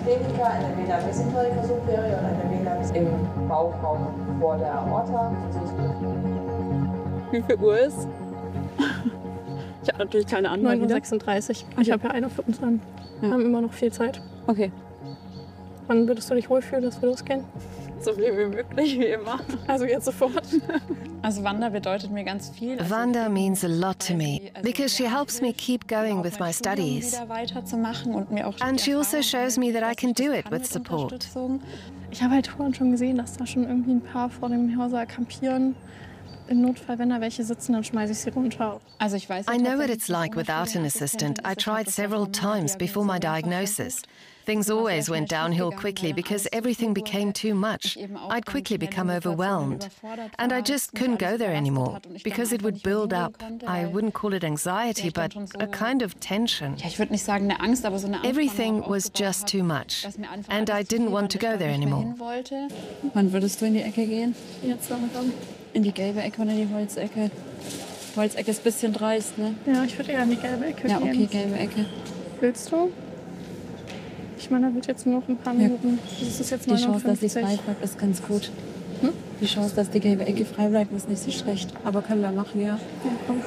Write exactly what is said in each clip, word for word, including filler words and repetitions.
Plegica, eine Vena mesenterica superior und eine Vena im Bauchraum vor der Aorta. Wie viel Uhr ist? Ich habe natürlich keine Ahnung. neun Uhr sechsunddreißig. Okay. Ich habe ja eine für uns an. Wir ja. haben immer noch viel Zeit. Okay. Wann würdest du dich wohlfühlen, dass wir losgehen? So viel wie möglich, wie immer. Also jetzt sofort. Also Wanda bedeutet mir ganz viel. Also Wanda means a lot to me because she helps me keep going with my studies. And she also shows me that I can do it with support. Ich habe halt vorhin schon gesehen, dass da schon irgendwie ein paar vor dem Hörsaal kampieren. Im Notfall, wenn da welche sitzen, dann schmeiße ich sie runter. Also ich weiß, I know what it's like without an assistant. I tried several times before my diagnosis. Things always went downhill quickly because everything became too much. I'd quickly become overwhelmed. And I just couldn't go there anymore because it would build up. I wouldn't call it anxiety, but a kind of tension. Ja, ich würde nicht sagen eine Angst, aber so eine Angst. Everything was just too much. And I didn't want to go there anymore. Wann würdest du in die Ecke gehen? Jetzt langsam. In die gelbe Ecke oder in die Holzecke? Holzecke ist ein bisschen dreist, ne? Ja, ich würde eher in die gelbe Ecke ja, gehen. Ja, okay, gelbe Ecke. Willst du? Ich meine, da wird jetzt nur noch ein paar Minuten. Ja. Das ist jetzt die Chance, dass sie frei bleibt, ist ganz gut. Hm? Die Chance, dass die gelbe Ecke frei bleibt, ist nicht so schlecht. Aber können wir machen, ja. Ja, komm.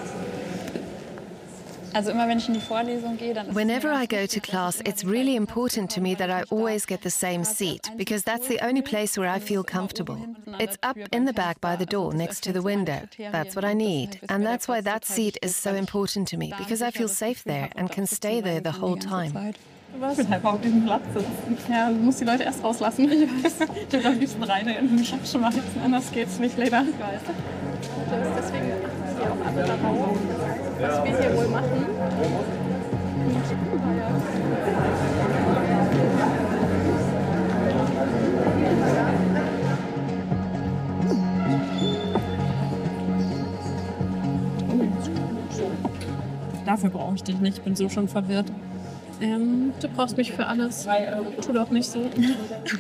Also immer wenn ich in die Vorlesung gehe, dann Whenever I go to class, it's really important to me that I always get the same seat because that's the only place where I feel comfortable. It's up in the back by the door next to the window. That's what I need. And that's why that seat is so important to me because I feel safe there and can stay there the whole time. Was? Ich will halt auf diesem Platz sitzen. Ja, du musst die Leute erst rauslassen. Ich weiß. Ich will am liebsten rein und mich abschmeißen. Anders geht's nicht, leider. Ich weiß. Deswegen achten sie auch alle darauf, was wir hier wohl machen. Dafür brauche ich dich nicht, ich bin so schon verwirrt. Ähm, du brauchst mich für alles. Tu doch nicht so. Die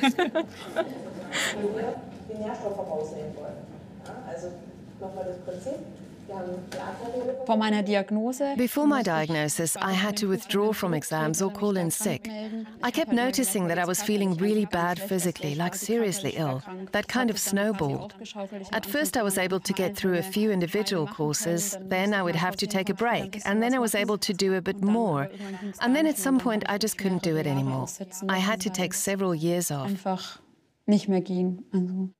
Nährstoffe rausnehmen wollen. Also nochmal das Prinzip. Vor meiner Diagnose. Before my diagnosis, I had to withdraw from exams or call in sick. I kept noticing that I was feeling really bad physically, like seriously ill. That kind of snowballed. At first I was able to get through a few individual courses, then I would have to take a break, and then I was able to do a bit more. And then at some point I just couldn't do it anymore. I had to take several years off. Einfach nicht mehr gehen. Also